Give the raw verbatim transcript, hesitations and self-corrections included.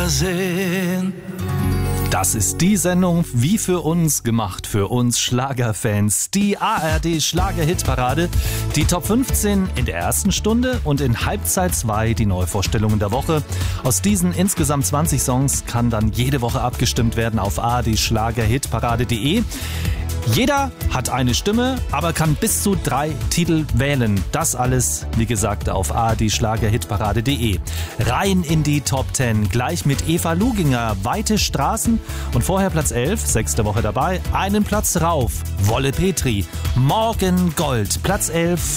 Wiedersehen. Das ist die Sendung wie für uns gemacht, für uns Schlagerfans. Die A R D Schlager-Hitparade, die Top fünfzehn in der ersten Stunde und in Halbzeit zwei die Neuvorstellungen der Woche. Aus diesen insgesamt zwanzig Songs kann dann jede Woche abgestimmt werden auf a r d schlager-hitparade punkt de. Jeder hat eine Stimme, aber kann bis zu drei Titel wählen. Das alles, wie gesagt, auf a r d schlager-hitparade punkt de. Rein in die Top zehn, gleich mit Eva Luginger, Weite Straßen und vorher Platz elf, sechste Woche dabei, einen Platz rauf, Wolle Petri, Morgen Gold, Platz elf.